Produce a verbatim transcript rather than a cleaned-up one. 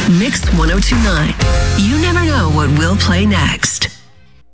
Mix ten twenty-nine. You never know what we'll play next.